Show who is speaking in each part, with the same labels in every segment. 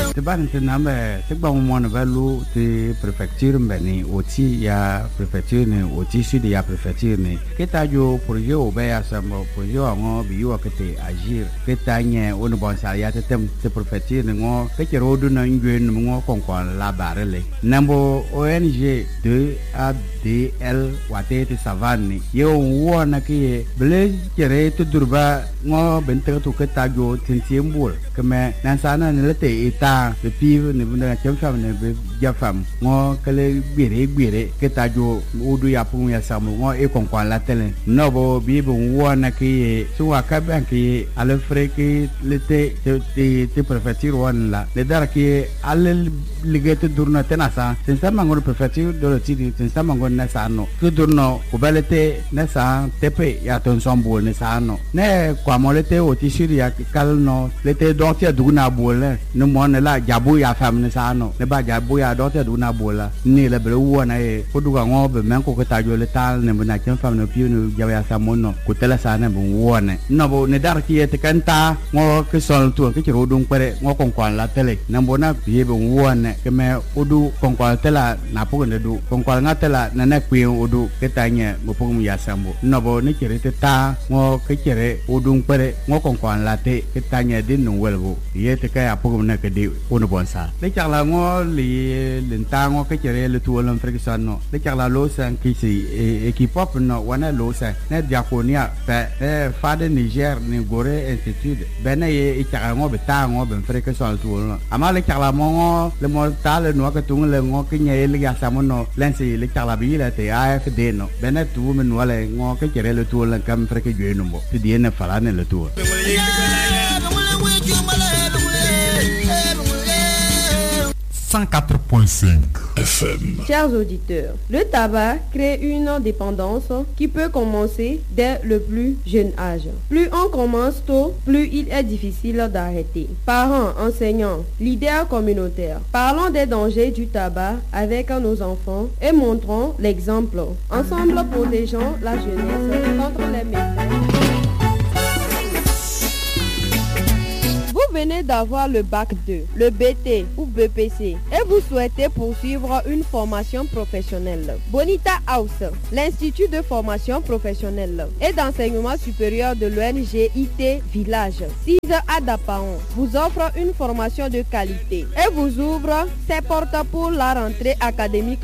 Speaker 1: te ban te nambe te ba mo na valu te préfecture mbeni oti ya préfecture ne oti sud ya préfecture ne keta jo projet o be ya samo projet ngo bi yo kete agir keta nye on bon sa ya te tem te préfecture ne ngo ke ro du na ngwe no ngo konkon la barele nambo ONG de ADL wate te savane yo wona ke ble kere te durba ngo bente to keta jo tintiembol keme nan sana ne lete ita le pive ne bunda kem fam ne be ja fam ngo kale gbere keta jo odu ya pun ya samu ngo e konkon la tele no bo bi bo wona ke so akaban ke ale freke lete te préfecture won la le dar ke ale ligete durna tenasa sensa mango préfecture do le tidi sensa mango na sano ke durno ko balete na sa tepe ya ton sombol ne sano ne kwa molete o ti shiri ya kalno lete dotia duguna bola ne mon la jabu ya fam ne sano ne ba jabu ya dotia duguna bola ni le bre wona e ko duga ngobe men ko ta jo le tal ne bana kem fam ne piu ne jabu ya samono ko tela sana bu wona no bo ne dar ki te kanta ngo ke sol tu ke ro dung pare ngo konkwan la tele na bona bi be wona ke me odu konkwan tela na po ne du konkwan ngatela na na kwi odu ke tanya mo po mu ya sambo no bo ne kire te ta ngo ke kire odung pare ngo konkwan la te ke tanya din no welbo ye te ka ya po ne ke di ono bonsa le charla ngo li lenta ngo ke kire le tu olon frikson no le charla lo san ki si ekipop no wana lo sa ne diakonia fa de Niger ni gore institute bene ye charla ngo beta ngo ben frikson tu no ama le charla mo le mo tal no ka tung le ngo ke nye le ya samono lensi le charla bi le te AFD no bene tu men wala ngo ke kire le tu olon kam frike jwe no bo ti die ne fala ne le tu
Speaker 2: 104.5 FM.
Speaker 3: Chers auditeurs, le tabac crée une dépendance qui peut commencer dès le plus jeune âge. Plus on commence tôt, plus il est difficile d'arrêter. Parents, enseignants, leaders communautaires, parlons des dangers du tabac avec nos enfants et montrons l'exemple. Ensemble, protégeons la jeunesse contre les méfaits. Vous venez d'avoir le bac 2, le BT ou BPC et vous souhaitez poursuivre une formation professionnelle. Bonita House, l'Institut de formation professionnelle et d'enseignement supérieur de l'ONG IT Village, 6 à Dapaon, vous offre une formation de qualité et vous ouvre ses portes pour la rentrée académique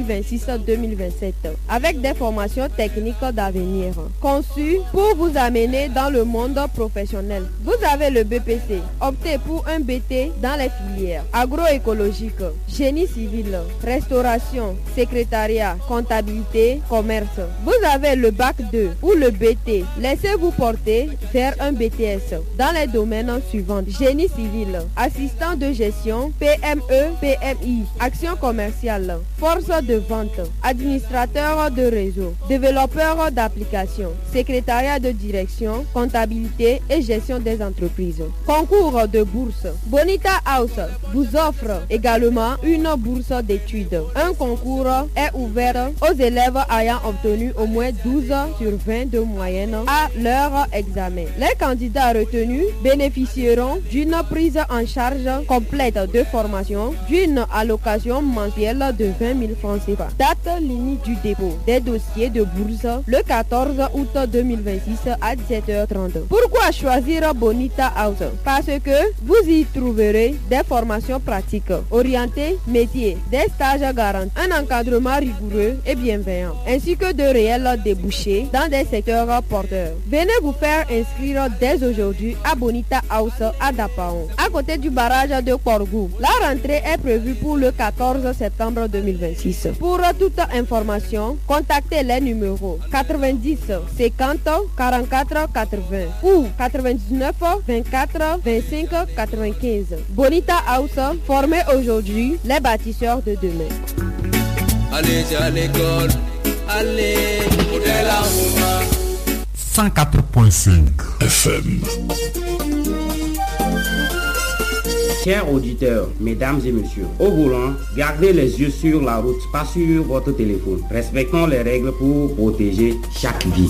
Speaker 3: 2026-2027 avec des formations techniques d'avenir conçues pour vous amener dans le monde professionnel. Vous avez le BPC. Optez pour un BT dans les filières agroécologique, génie civil, restauration, secrétariat, comptabilité, commerce. Vous avez le bac 2 ou le BT. Laissez-vous porter vers un BTS dans les domaines suivants: génie civil, assistant de gestion, PME, PMI, action commerciale, force de vente, administrateur de réseau, développeur d'applications, secrétariat de direction, comptabilité et gestion des entreprises. Concours de bourse. Bonita House vous offre également une bourse d'études. Un concours est ouvert aux élèves ayant obtenu au moins 12 sur 20 de moyenne à leur examen. Les candidats retenus bénéficieront d'une prise en charge complète de formation, d'une allocation mensuelle de 20 000 francs CFA. Date limite du dépôt des dossiers de bourse le 14 août 2026 à 17h30. Pourquoi choisir Bonita House? Parce que vous y trouverez des formations pratiques, orientées métiers, des stages garantis, un encadrement rigoureux et bienveillant, ainsi que de réels débouchés dans des secteurs porteurs. Venez vous faire inscrire dès aujourd'hui à Bonita House à Dapaon, à côté du barrage de Korgou. La rentrée est prévue pour le 14 septembre 2026. Pour toute information, contactez les numéros 90 50 44 80 ou 99 24 25 95. Bonita House, formez aujourd'hui les bâtisseurs de demain.
Speaker 4: Allez à l'école, allez,
Speaker 2: 104.5 FM.
Speaker 5: Chers auditeurs, mesdames et messieurs, au volant, gardez les yeux sur la route, pas sur votre téléphone. Respectons les règles pour protéger chaque vie.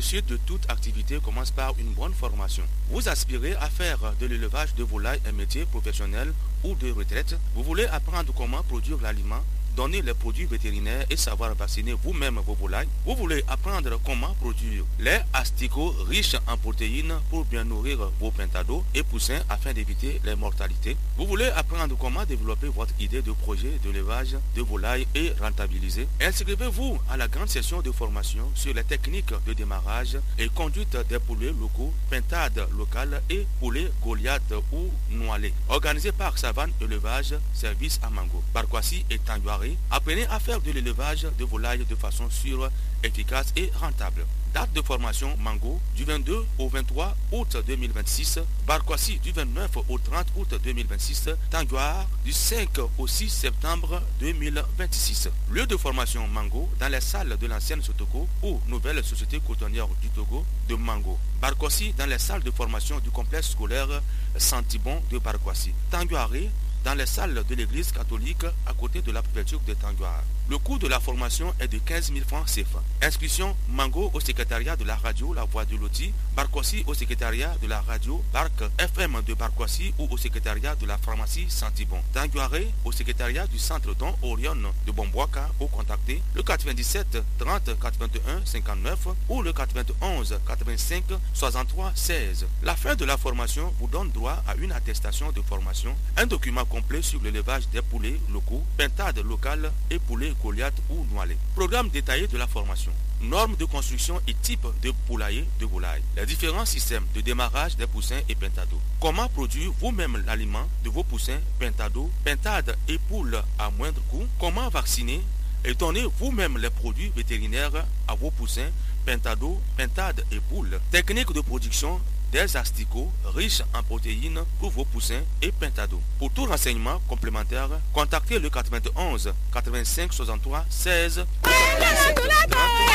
Speaker 6: réussite de toute activité commence par une bonne formation. Vous aspirez à faire de l'élevage de volailles un métier professionnel ou de retraite. Vous voulez apprendre comment produire l'aliment, donner les produits vétérinaires et savoir vacciner vous-même vos volailles. Vous voulez apprendre comment produire lait asticots riches en protéines pour bien nourrir vos pentados et poussins afin d'éviter les mortalités. Vous voulez apprendre comment développer votre idée de projet d'élevage de volailles et rentabiliser. Inscrivez-vous à la grande session de formation sur les techniques de démarrage et conduite des poulets locaux, pintades locales et poulets Goliath ou Noalé. Organisé par Savane Élevage, service à Mango, Barkwasi et Tanguari. Apprenez à faire de l'élevage de volailles de façon sûre, efficace et rentable. Date de formation Mango du 22 au 23 août 2026, Barkwasi du 29 au 30 août 2026, Tanguar du 5 au 6 septembre 2026. Lieu de formation Mango dans les salles de l'ancienne Sotoko ou nouvelle société cotonnière du Togo de Mango. Barkwasi dans les salles de formation du complexe scolaire Santibon de Barkwasi. Tanguaré dans les salles de l'église catholique à côté de la préfecture de Tanguar. Le coût de la formation est de 15 000 francs CFA. Inscription Mango au secrétariat de la radio La Voix de Loti, Barkwasi au secrétariat de la radio Bark FM de Barkwasi ou au secrétariat de la pharmacie Santibon. Tanguaré au secrétariat du centre Don Orion de Bombouaka ou contacter le 97 30 81 59 ou le 91 85 63 16. La fin de la formation vous donne droit à une attestation de formation, un document complet sur l'élevage des poulets locaux, pintades locales et poulets Goliath ou Noalé. Programme détaillé de la formation. Normes de construction et type de poulailler de volaille. Les différents systèmes de démarrage des poussins et pentados. Comment produire vous-même l'aliment de vos poussins, pentados, pintades et poules à moindre coût. Comment vacciner et donner vous-même les produits vétérinaires à vos poussins, pentados, pintades et poules. Technique de production des asticots riches en protéines pour vos poussins et pentados. Pour tout renseignement complémentaire, contactez le 91 85 63 16 97 30.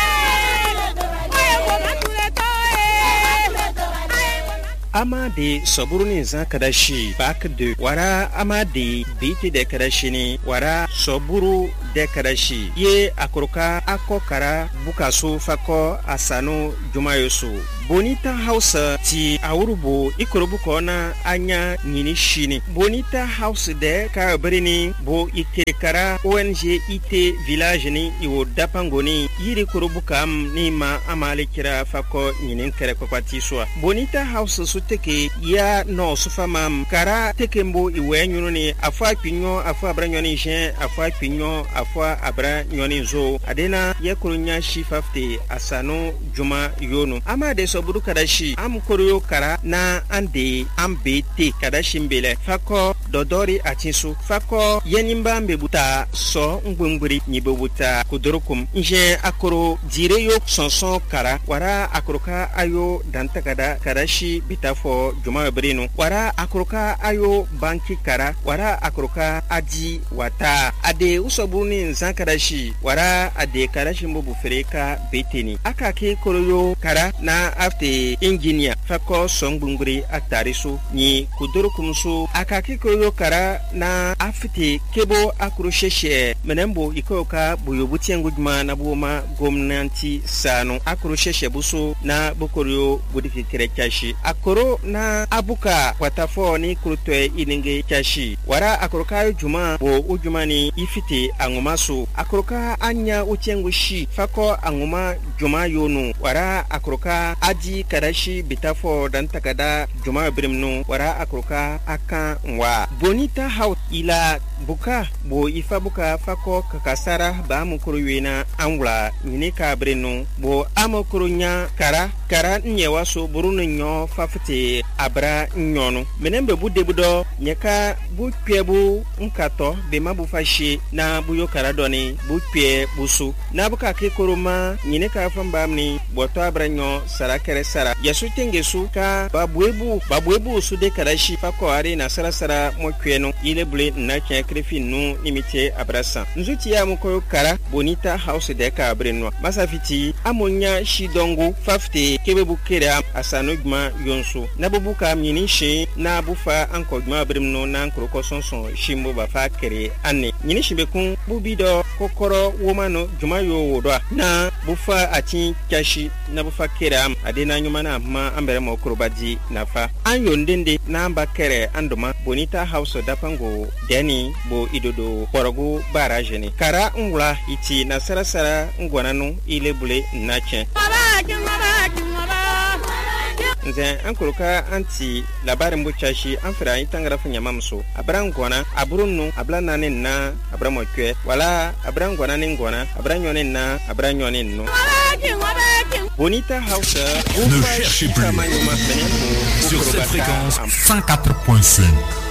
Speaker 7: ama de soburuni zan kadashi bak de wara ama de biti de kadashini wara soburu de kadashi ye akoroka akokara bukaso fako asano jumayoso Bonita House ti awurubo ikorobu kona anya nyini shini. Bonita House de ka berini bo ikekara ONG IT village ni iwo dapangoni yiri korobu kam ni ma amale kira fako nyini kere kwakwati soa. Bonita House suteke ya no sufamam kara tekembo iwe nyunu ni afwa pinyo afwa abra nyoni jen afwa pinyo afwa abra nyoni zo adena ye kurunya shifafte asano juma yono ama de soburu kadashi am koryo kara na ande ambete kadashi mbele fako dodori atinsu fako yenimba mbebuta so ngwengwiri nyibebuta kudurukum nje akoro direyo sonson kara wara akoroka ayo dantakada kadashi bitafo juma brino wara akoroka ayo banki kara wara akoroka adi wata ade usobuni nzankadashi wara ade kadashi mbobu fereka beteni akake koryo kara na afte engineer fako songbungri atarisu ni kudurukumsu akake koryo kara na afte kebo akrosheshe menembo ikoka buyobuti ngujma na buma gomnanti sano akrosheshe buso na bokoryo budikire kashi akoro na abuka watafo ni kurutwe inenge kashi wara akoroka juma bo ujumani ifite angumaso akoroka anya uchengushi fako anguma juma yono wara akoroka aji kadashi bitafo dan takada juma brimno wara akroka aka wa bonita haut ila buka bo ifa buka fako kakasara ba mukuruwena angula nyika breno bo amokurunya kara nyewa so burunu nyo fafite abra nyono menembe budde budo nyeka bukwebu nkato be mabufashi na buyo karadoni bukwe busu na buka ke koroma nyika fambamni boto abra nyo sarakere sara yasu tengesu ka babwebu su de karashi fako are na sara mokweno ile bule na krefi nu imite abrasa nzuti ya mukoyo kara bonita house de ka breno masafiti amonya shidongo fafte kebebu kera asanugma yonso na bubuka minishi na bufa ankodma bremno na nkroko sonson shimbo bafa kere ane nyini shibekun bubido kokoro womano juma yo wodo na bufa ati kashi na bufa keram adena nyumana ma ambere mo kurobadi nafa anyo ndende na amba kere andoma Bonita House dapango deni bo idodo porogo barajeni kara ngula iti na sarasara ngwananu ile bule nache nze ankoroka anti labari mbuchashi amfira itangara funyamamso abrangwana abrunnu ablanane na abramokwe wala abrangwana ningwana abranyone na abranyone no Bonita House
Speaker 2: ne cherchez plus sur cette fréquence 104.5